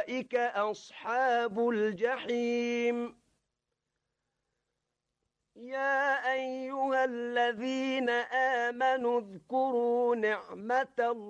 أولئك أصحاب الجحيم يا أيها الذين آمنوا اذكروا نعمة الله